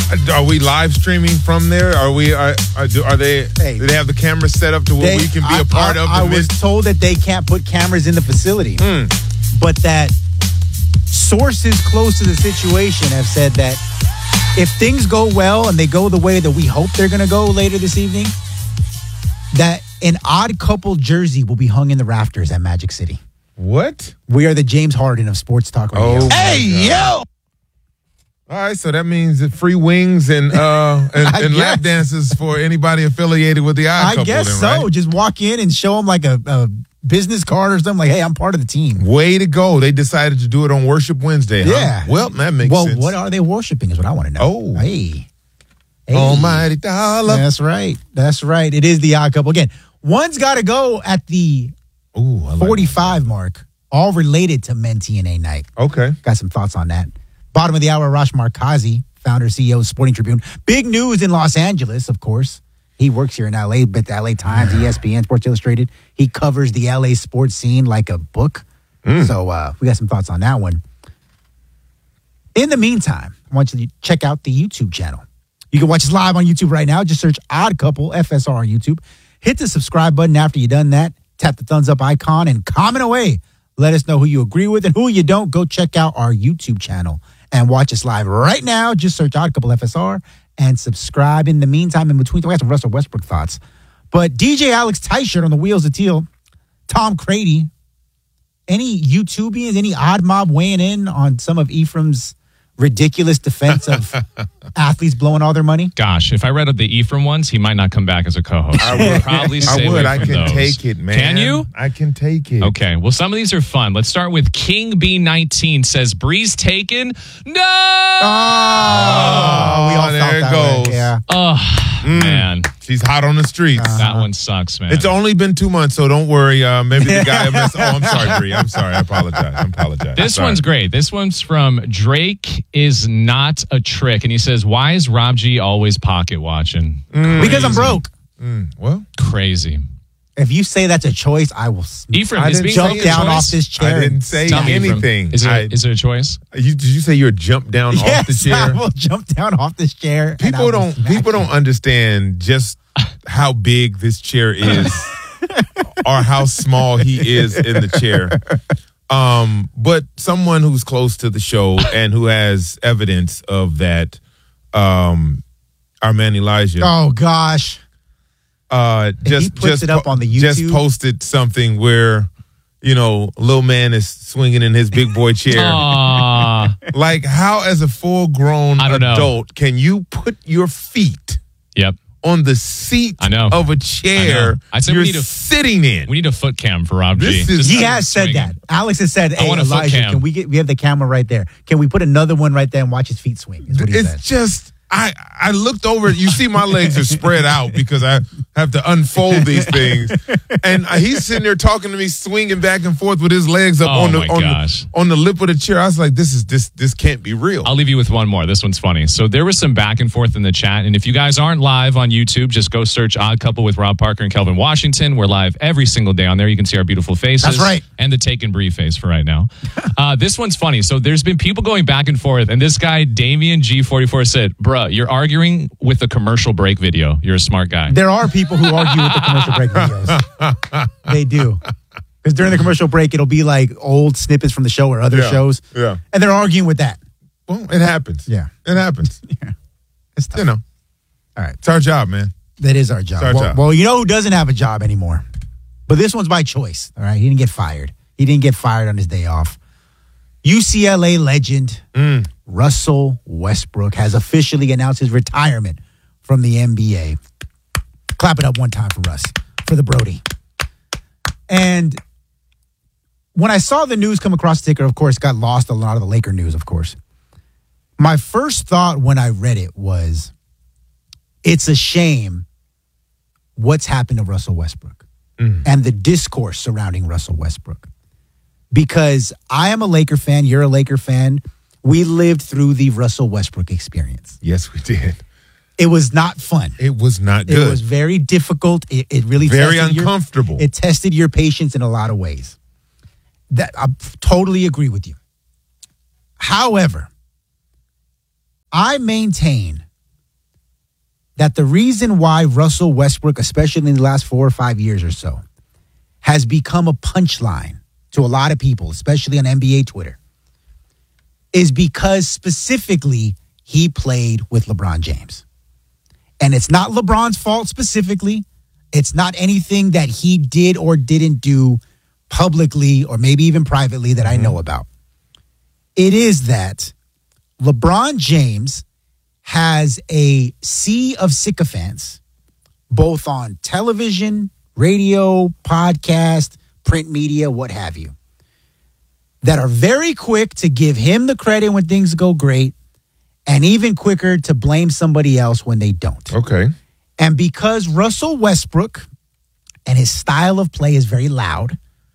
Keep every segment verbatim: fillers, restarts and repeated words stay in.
Are we live streaming from there? Are we? Are, are, do, are they? Hey, do they have the camera set up to where they, we can be I, a part I, of? The I mid- was told that they can't put cameras in the facility, mm. but that sources close to the situation have said that if things go well and they go the way that we hope they're going to go later this evening, that an Odd Couple jersey will be hung in the rafters at Magic City. What? We are the James Harden of sports talk radio. Oh, hey, yo! All right, so that means that free wings and uh and, and lap dances for anybody affiliated with the Odd Couple. I guess then, so. Right? Just walk in and show them like a, a business card or something. Like, hey, I'm part of the team. Way to go! They decided to do it on Worship Wednesday. Huh? Yeah. Well, that makes well, sense. Well, what are they worshiping? Is what I want to know. Oh, hey, hey. Almighty dollar. That's right. That's right. It is the Odd Couple again. One's got to go at the Ooh, I like forty-five mark. All related to Men T N A night. Okay. Got some thoughts on that. Bottom of the hour, Rosh Markazi, founder, C E O of Sporting Tribune. Big news in Los Angeles, of course. He works here in L A, but the L A Times, E S P N, Sports Illustrated. He covers the L A sports scene like a book. Mm. So uh, we got some thoughts on that one. In the meantime, I want you to check out the YouTube channel. You can watch us live on YouTube right now. Just search Odd Couple F S R on YouTube. Hit the subscribe button after you've done that. Tap the thumbs up icon and comment away. Let us know who you agree with and who you don't. Go check out our YouTube channel and watch us live right now. Just search Odd Couple F S R and subscribe. In the meantime, in between, we got some Russell Westbrook thoughts. But D J Alex Teichert on the Wheels of Teal, Tom Crady, any YouTubians, any odd mob weighing in on some of Ephraim's ridiculous defense of athletes blowing all their money? Gosh, if I read up the Ephraim ones, he might not come back as a co-host. I would would probably I stay would. away I from can those. take it, man. Can you? I can take it. Okay. Well, some of these are fun. Let's start with King B nineteen says, Breeze taken? No! Oh, we all there felt it that goes. way. Yeah. Oh, Mm. man. She's hot on the streets. Uh, That one sucks, man. It's only been two months, so don't worry. Uh, maybe the guy messed. Oh, I'm sorry, Bree. I'm sorry. I apologize. I apologize. This Sorry. one's great. This one's from Drake is not a trick. And he says, why is Rob G always pocket watching? Mm. Because I'm broke. Mm. Well, Crazy. If you say that's a choice, I will Ephraim, I is didn't being jump a down choice? off this chair. I didn't say Tell me, Ephraim, anything. Is it, I, is it a choice? you, did you say you're jump down yes, off the chair? I will jump down off this chair. and I People will don't. smack People you. don't understand just how big this chair is, or how small he is in the chair. Um, but someone who's close to the show and who has evidence of that, um, our man Elijah. Oh gosh. Uh, If just he puts just it up po- on the just YouTube- posted something where, you know, little man is swinging in his big boy chair. Aw. Like, how as a full grown I don't know. adult can you put your feet Yep. on the seat I know. of a I chair know. I said we you're need a- sitting in? We need a foot cam for Rob This G. is- Just He have has him said swinging. that. Alex has said, I "Hey, want a foot Elijah, cam. can we get? We have the camera right there. Can we put another one right there and watch his feet swing?" Is what he It's said. just I I looked over. You see, my legs are spread out because I have to unfold these things, and he's sitting there talking to me, swinging back and forth with his legs up Oh, on the my on gosh. the on the lip of the chair. I was like, this is this this can't be real. I'll leave you with one more. This one's funny. So there was some back and forth in the chat. And if you guys aren't live on YouTube, just go search Odd Couple with Rob Parker and Kelvin Washington. We're live every single day on there. You can see our beautiful faces. That's right. And the Take and Bree face for right now. uh, this one's funny. So there's been people going back and forth. And this guy, Damian G forty-four, said, bruh, you're arguing with the commercial break video. You're a smart guy. There are people who argue with the commercial break videos. They do. Because during the commercial break, it'll be like old snippets from the show or other Yeah, shows. yeah. And they're arguing with that. Well, it happens. Yeah. It happens. Yeah. It's tough. You know, All right. it's our job, man. That is our job. It's our well, job. well, you know who doesn't have a job anymore? But this one's by choice. All right. He didn't get fired. He didn't get fired on his day off. U C L A legend Mm. Russell Westbrook has officially announced his retirement from the N B A. Clap it up one time for Russ, for the Brody. And when I saw the news come across the ticker, of course, got lost a lot of the Laker news, of course. My first thought when I read it was, it's a shame what's happened to Russell Westbrook Mm. and the discourse surrounding Russell Westbrook. Because I am a Laker fan, you're a Laker fan. We lived through the Russell Westbrook experience. Yes, we did. It was not fun. It was not good. It was very difficult. It, it really Very tested your- uncomfortable. it tested your patience in a lot of ways. That I totally agree with you. However, I maintain that the reason why Russell Westbrook, especially in the last four or five years or so, has become a punchline to a lot of people, especially on N B A Twitter, is because specifically he played with LeBron James. And it's not LeBron's fault specifically. It's not anything that he did or didn't do publicly or maybe even privately that I know about. It is that LeBron James has a sea of sycophants, both on television, radio, podcast, print media, what have you, that are very quick to give him the credit when things go great and even quicker to blame somebody else when they don't. Okay. And because Russell Westbrook and his style of play is very loud,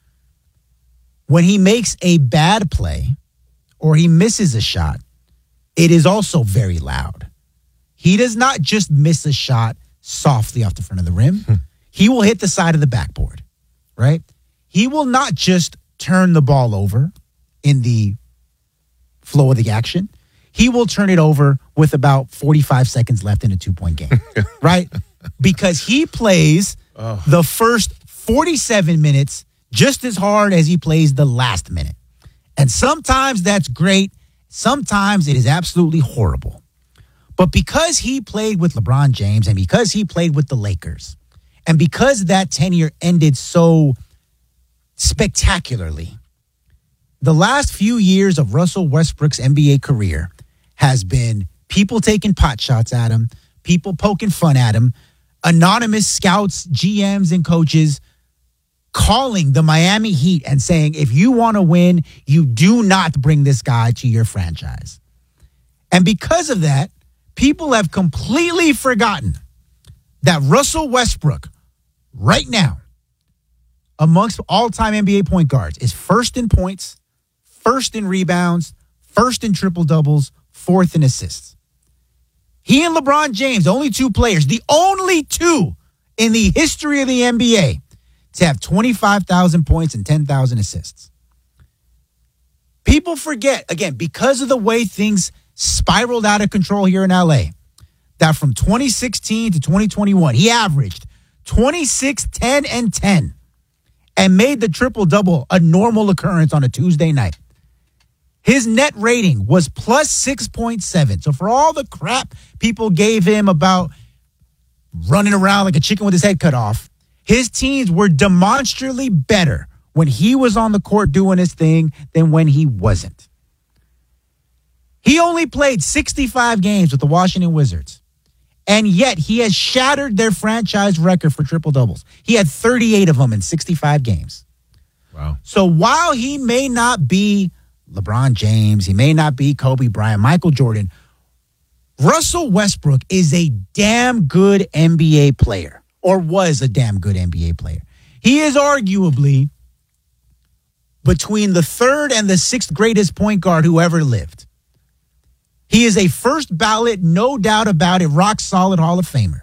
when he makes a bad play or he misses a shot, it is also very loud. He does not just miss a shot softly off the front of the rim. Hmm. He will hit the side of the backboard, right? He will not just turn the ball over in the flow of the action. He will turn it over with about forty-five seconds left in a two-point game, right? Because he plays oh. the first forty-seven minutes just as hard as he plays the last minute. And sometimes that's great. Sometimes it is absolutely horrible. But because he played with LeBron James and because he played with the Lakers and because that tenure ended so spectacularly, the last few years of Russell Westbrook's N B A career has been people taking pot shots at him, people poking fun at him, anonymous scouts, G Ms, and coaches calling the Miami Heat and saying, if you want to win, you do not bring this guy to your franchise. And because of that, people have completely forgotten that Russell Westbrook, right now, amongst all-time N B A point guards, is first in points, first in rebounds, first in triple-doubles, fourth in assists. He and LeBron James, the only two players, the only two in the history of the N B A to have twenty-five thousand points and ten thousand assists. People forget, again, because of the way things spiraled out of control here in L A, that from twenty sixteen to twenty twenty-one, he averaged twenty-six, ten, and ten and made the triple-double a normal occurrence on a Tuesday night. His net rating was plus six point seven. So for all the crap people gave him about running around like a chicken with his head cut off, his teams were demonstrably better when he was on the court doing his thing than when he wasn't. He only played sixty-five games with the Washington Wizards, and yet he has shattered their franchise record for triple-doubles. He had thirty-eight of them in sixty-five games. Wow. So while he may not be LeBron James, he may not be Kobe Bryant, Michael Jordan, Russell Westbrook is a damn good N B A player, or was a damn good N B A player. He is arguably between the third and the sixth greatest point guard who ever lived. He is a first ballot, no doubt about it, rock solid Hall of Famer.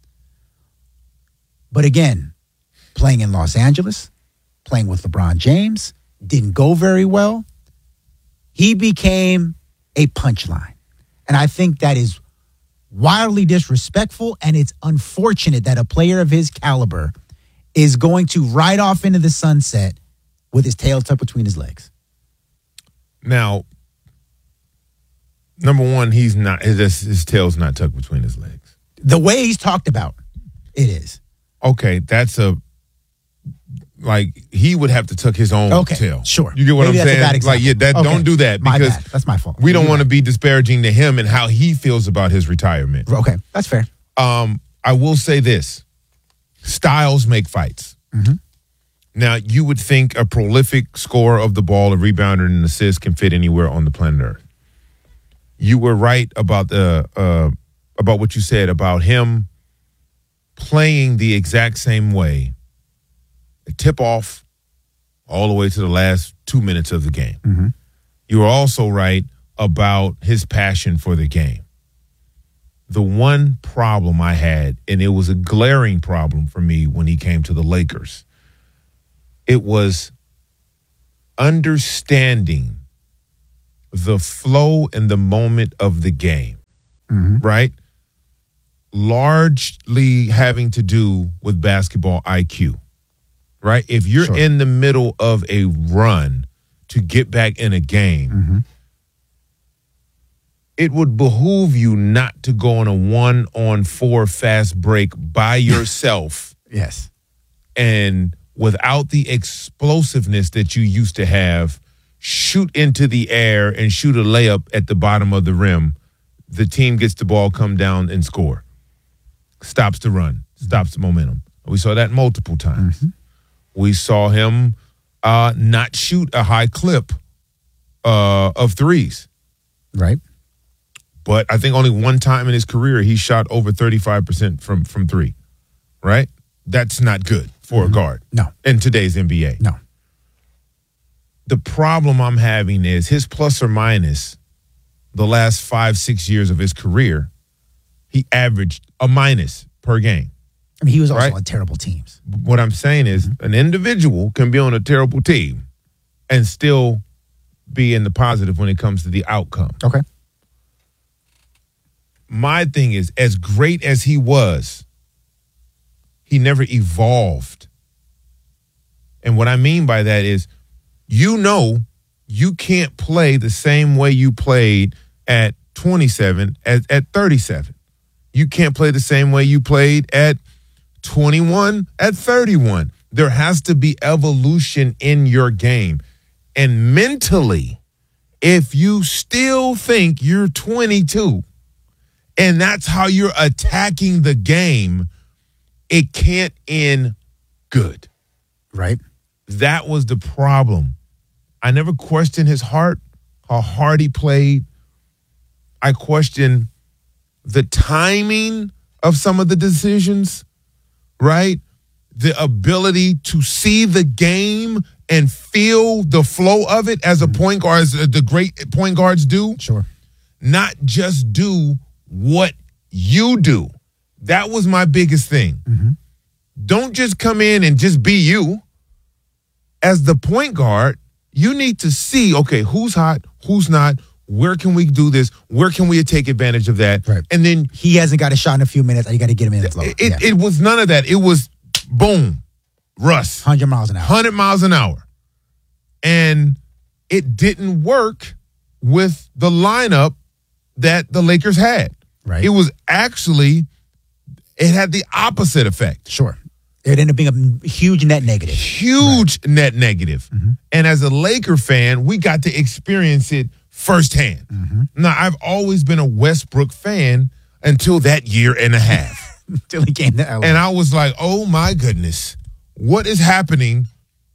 But again, playing in Los Angeles, playing with LeBron James, didn't go very well. He became a punchline. And I think that is wildly disrespectful, and it's unfortunate that a player of his caliber is going to ride off into the sunset with his tail tucked between his legs. Now, number one, he's not his, his tail's not tucked between his legs. The way he's talked about, it is. Okay, that's a like he would have to tuck his own okay, tail. Sure. You get what Maybe I'm saying? Like, yeah, that okay. don't do that My because bad. That's my fault. We don't want to be disparaging to him and how he feels about his retirement. Okay, that's fair. Um, I will say this: styles make fights. Mm-hmm. Now, you would think a prolific scorer of the ball, a rebounder, and an assist can fit anywhere on the planet Earth. You were right about the uh, about what you said about him playing the exact same way. Tip off all the way to the last two minutes of the game. Mm-hmm. You were also right about his passion for the game. The one problem I had, and it was a glaring problem for me when he came to the Lakers, it was understanding the flow and the moment of the game, mm-hmm. right? largely having to do with basketball I Q, right? If you're Sure. in the middle of a run to get back in a game, Mm-hmm. it would behoove you not to go on a one-on-four fast break by yourself Yes. and without the explosiveness that you used to have, shoot into the air and shoot a layup at the bottom of the rim. The team gets the ball, come down and score. Stops the run, stops the momentum. We saw that multiple times. Mm-hmm. We saw him uh, not shoot a high clip uh, of threes. Right. But I think only one time in his career he shot over thirty-five percent from, from three, right? That's not good for a guard No. in today's N B A. No. The problem I'm having is his plus or minus the last five, six years of his career, he averaged a minus per game. I mean, he was also Right. on terrible teams. What I'm saying is an individual can be on a terrible team and still be in the positive when it comes to the outcome. Okay. My thing is, as great as he was, he never evolved. And what I mean by that is, you know, you can't play the same way you played at twenty-seven as at thirty-seven. You can't play the same way you played at twenty-one, at thirty-one. There has to be evolution in your game. And mentally, if you still think you're twenty-two and that's how you're attacking the game, it can't end good. Right. That was the problem. I never questioned his heart, how hard he played. I questioned the timing of some of the decisions, right? The ability to see the game and feel the flow of it as a point guard, as the great point guards do. Sure. Not just do what you do. That was my biggest thing. Mm-hmm. Don't just come in and just be you. As the point guard, you need to see, okay, who's hot, who's not, where can we do this, where can we take advantage of that? Right. And then He hasn't got a shot in a few minutes. You got to get him in the flow. it, it, it was none of that. It was boom, Russ, one hundred miles an hour. one hundred miles an hour. And it didn't work with the lineup that the Lakers had. Right. It was actually, it had the opposite effect. Sure. It ended up being a huge net negative. Huge net negative. Mm-hmm. And as a Laker fan, we got to experience it firsthand. Mm-hmm. Now, I've always been a Westbrook fan until that year and a half. Until he came to L A. And I was like, oh my goodness, what is happening?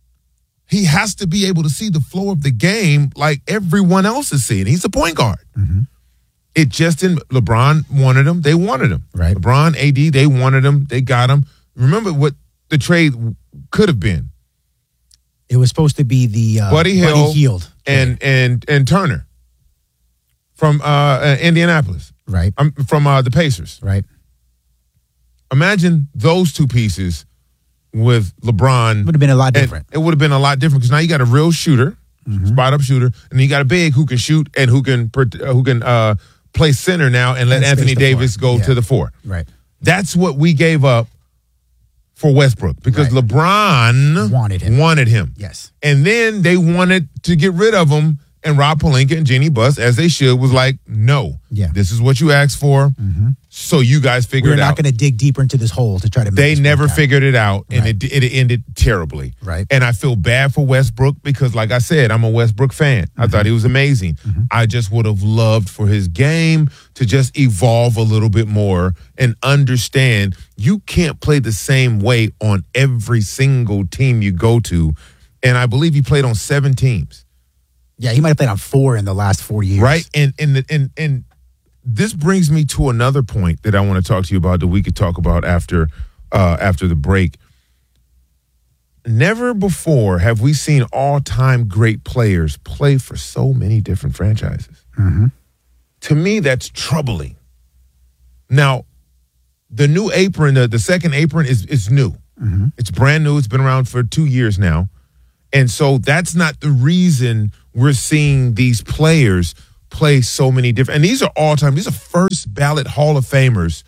He has to be able to see the flow of the game like everyone else is seeing. He's a point guard. Mm-hmm. It just didn't, LeBron wanted him. They wanted him. Right. LeBron, A D, they wanted him. They got him. Remember what the trade could have been. It was supposed to be the uh, Buddy Hield Hield and and and Turner from uh, uh, Indianapolis, Right. um, from uh, the Pacers. Right. Imagine those two pieces with LeBron. Would have been a lot and different. It would have been a lot different because now you got a real shooter, Mm-hmm. spot up shooter, and then you got a big who can shoot and who can pert- uh, who can uh, play center now and let And space Anthony the Davis floor. go Yeah. to the four. Right. That's what we gave up for Westbrook because Right. LeBron Wanted him. Wanted him. Yes. And then they wanted to get rid of him, and Rob Pelinka and Jeannie Buss, as they should, was like, no, Yeah. this is what you asked for, Mm-hmm. so you guys figure We're it not out. going to dig deeper into this hole to try to make They this never work out. figured it out, and Right. it, it ended terribly. Right. And I feel bad for Westbrook because, like I said, I'm a Westbrook fan. I thought he was amazing. Mm-hmm. I just would have loved for his game to just evolve a little bit more and understand you can't play the same way on every single team you go to. And I believe he played on seven teams. Yeah, he might have played on four in the last four years. Right. And and the, and and this brings me to another point that I want to talk to you about that we could talk about after uh, after the break. Never before have we seen all-time great players play for so many different franchises. Mm-hmm. To me, that's troubling. Now, the new apron, the, the second apron is is new. Mm-hmm. It's brand new. It's been around for two years now. And so that's not the reason we're seeing these players play so many different. And these are all time. These are first ballot Hall of Famers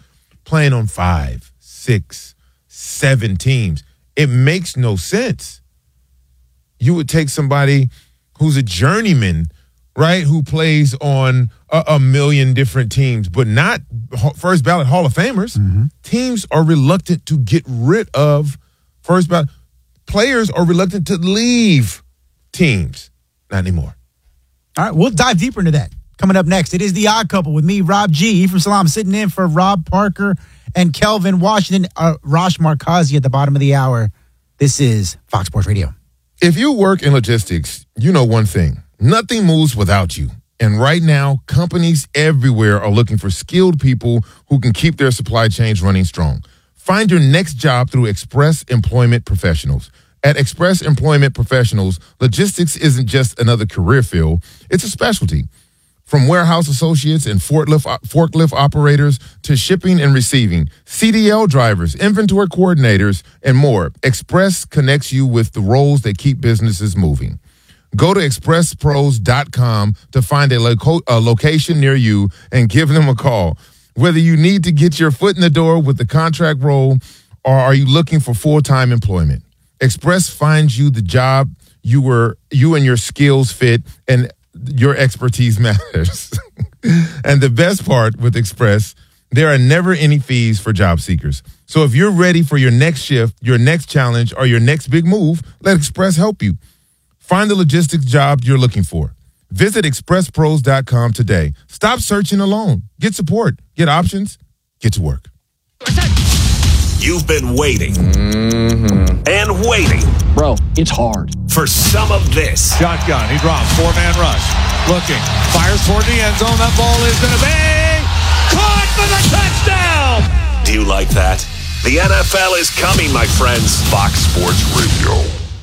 playing on five, six, seven teams. It makes no sense. You would take somebody who's a journeyman, right, who plays on a, a million different teams, but not first ballot Hall of Famers. Mm-hmm. Teams are reluctant to get rid of first ballot. Players are reluctant to leave teams. Not anymore. All right, we'll dive deeper into that. Coming up next, it is The Odd Couple with me, Rob G. Ephraim Salaam sitting in for Rob Parker and Kelvin Washington. Uh, Rosh Markazi at the bottom of the hour. This is Fox Sports Radio. If you work in logistics, you know one thing. Nothing moves without you. And right now, companies everywhere are looking for skilled people who can keep their supply chains running strong. Find your next job through Express Employment Professionals. At Express Employment Professionals, logistics isn't just another career field, it's a specialty. From warehouse associates and forklift, forklift operators to shipping and receiving, C D L drivers, inventory coordinators, and more, Express connects you with the roles that keep businesses moving. Go to express pros dot com to find a, loco- a location near you and give them a call. Whether you need to get your foot in the door with the contract role or are you looking for full-time employment, Express finds you the job you were you and your skills fit and your expertise matters. And the best part with Express, there are never any fees for job seekers. So if you're ready for your next shift, your next challenge, or your next big move, let Express help you. Find the logistics job you're looking for. Visit express pros dot com today. Stop searching alone. Get support. Get options. Get to work. You've been waiting mm-hmm. and waiting. Bro, it's hard. For some of this. Shotgun, he drops, four-man rush. Looking, fires toward the end zone. That ball is going to be caught for the touchdown! Do you like that? The N F L is coming, my friends. Fox Sports Radio.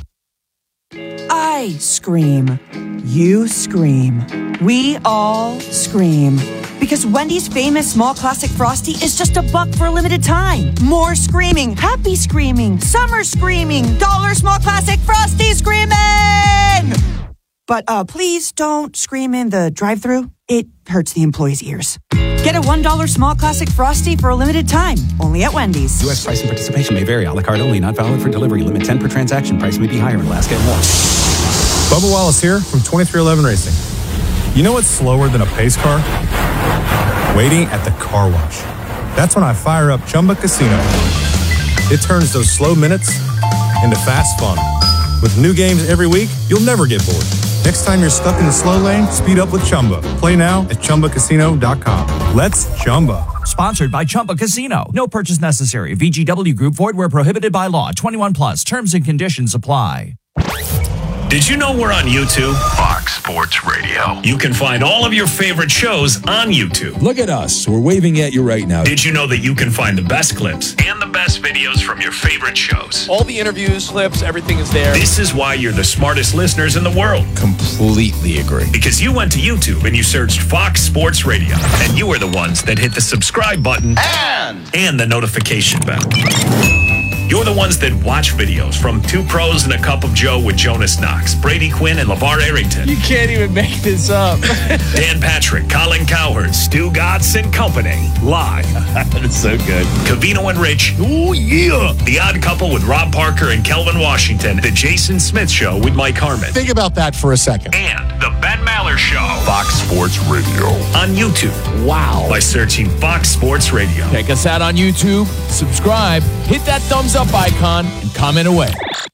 I scream. You scream. We all scream. Because Wendy's famous small classic Frosty is just a buck for a limited time. More screaming, happy screaming, summer screaming, dollar small classic Frosty screaming! But uh, please don't scream in the drive-thru. It hurts the employees' ears. Get a one dollar small classic Frosty for a limited time. Only at Wendy's. U S price and participation may vary. A la carte only. Not valid for delivery. Limit ten per transaction. Price may be higher in Alaska and more. Bubba Wallace here from twenty-three eleven Racing. You know what's slower than a pace car? Waiting at the car wash. That's when I fire up Chumba Casino. It turns those slow minutes into fast fun. With new games every week, you'll never get bored. Next time you're stuck in the slow lane, speed up with Chumba. Play now at chumba casino dot com. Let's Chumba. Sponsored by Chumba Casino. No purchase necessary. V G W Group. Void where prohibited by law. twenty-one plus. Terms and conditions apply. Did you know we're on YouTube? Fox Sports Radio. You can find all of your favorite shows on YouTube. Look at us. We're waving at you right now. Did you know that you can find the best clips and the best videos from your favorite shows? All the interviews, clips, everything is there. This is why you're the smartest listeners in the world. Completely agree. Because you went to YouTube and you searched Fox Sports Radio. And you are the ones that hit the subscribe button and, and the notification bell. You're the ones that watch videos from Two Pros and a Cup of Joe with Jonas Knox, Brady Quinn, and LeVar Arrington. You can't even make this up. Dan Patrick, Colin Cowherd, Stu Gatz and Company. Live. That's so good. Covino and Rich. Oh, yeah. The Odd Couple with Rob Parker and Kelvin Washington. The Jason Smith Show with Mike Harmon. Think about that for a second. And The Ben Maller Show. Fox Sports Radio. On YouTube. Wow. By searching Fox Sports Radio. Check us out on YouTube. Subscribe. Hit that thumbs up icon and comment away.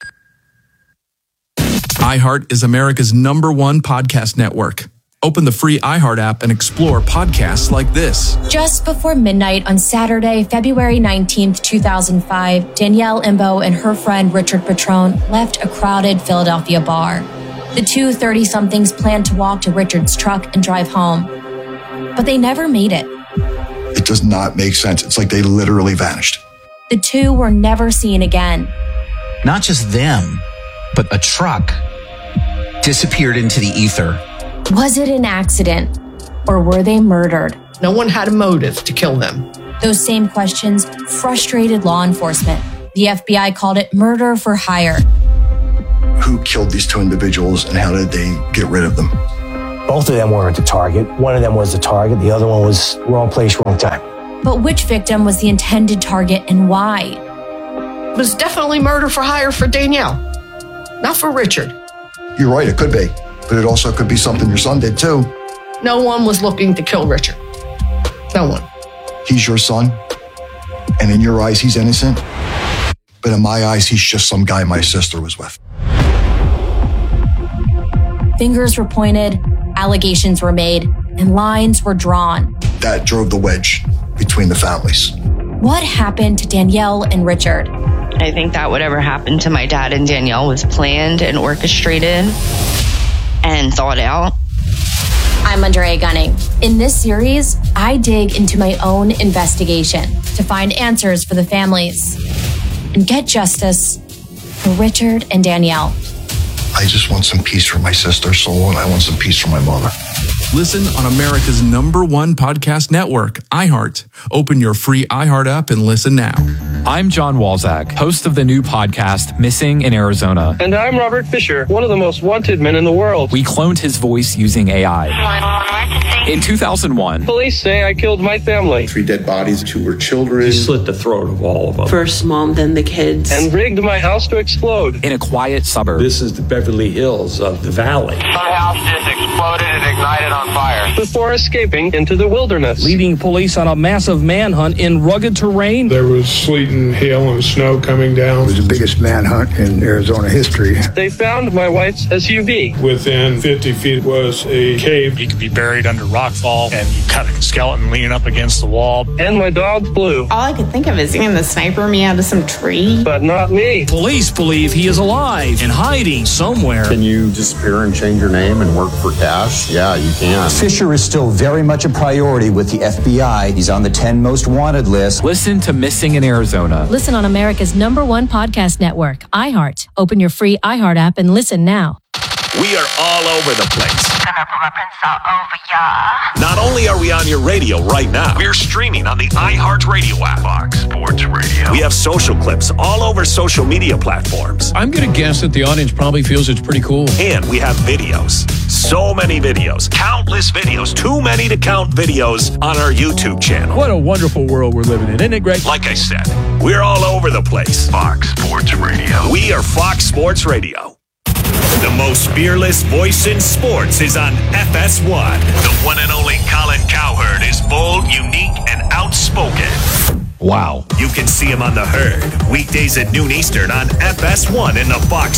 iHeart is America's number one podcast network. Open the free iHeart app and explore podcasts like this. Just before midnight on Saturday, February nineteenth, two thousand five, Danielle Imbo and her friend Richard Petrone left a crowded Philadelphia bar. The two thirty-somethings planned to walk to Richard's truck and drive home, but they never made it. It does not make sense. It's like they literally vanished. The two were never seen again. Not just them, but a truck disappeared into the ether. Was it an accident, or were they murdered? No one had a motive to kill them. Those same questions frustrated law enforcement. The F B I called it murder for hire. Who killed these two individuals and how did they get rid of them? Both of them weren't the target. One of them was the target. The other one was wrong place, wrong time. But which victim was the intended target and why? It was definitely murder for hire for Danielle, not for Richard. You're right, it could be. But it also could be something your son did too. No one was looking to kill Richard. No one. He's your son, and in your eyes, he's innocent. But in my eyes, he's just some guy my sister was with. Fingers were pointed, allegations were made, and lines were drawn. That drove the wedge between the families. What happened to Danielle and Richard? I think that whatever happened to my dad and Danielle was planned and orchestrated and thought out. I'm Andrea Gunning. In this series, I dig into my own investigation to find answers for the families and get justice for Richard and Danielle. I just want some peace for my sister's soul, and I want some peace for my mother. Listen on America's number one podcast network, iHeart. Open your free iHeart app and listen now. I'm John Walzak, host of the new podcast, Missing in Arizona. And I'm Robert Fisher, one of the most wanted men in the world. We cloned his voice using A I. In two thousand one, police say I killed my family. Three dead bodies, two were children. He slit the throat of all of them. First mom, then the kids. And rigged my house to explode. In a quiet suburb. This is the Beverly Hills of the valley. My house just exploded and ignited on fire. Before escaping into the wilderness. Leading police on a massive manhunt in rugged terrain. There was sleet and hail and snow coming down. It was the biggest manhunt in Arizona history. They found my wife's S U V. Within fifty feet was a cave. He could be buried under rockfall, and you cut a skeleton leaning up against the wall. And my dog Blue. All I could think of is getting the sniper me out of some tree. But not me. Police believe he is alive and hiding somewhere. Can you disappear and change your name and work for cash? Yeah, you can. Fisher is still very much a priority with the F B I. He's on the ten most wanted list. Listen to Missing in Arizona. Listen on America's number one podcast network, iHeart. Open your free iHeart app and listen now. We are all over the place. Not only are we on your radio right now, we're streaming on the iHeartRadio app. Fox Sports Radio. We have social clips all over social media platforms. I'm going to guess that the audience probably feels it's pretty cool. And we have videos. So many videos. Countless videos. Too many to count videos on our YouTube channel. What a wonderful world we're living in, isn't it, Greg? Like I said, we're all over the place. Fox Sports Radio. We are Fox Sports Radio. The most fearless voice in sports is on F S one. The one and only Colin Cowherd is bold, unique, and outspoken. Wow. You can see him on The Herd, weekdays at noon Eastern on F S one in the Fox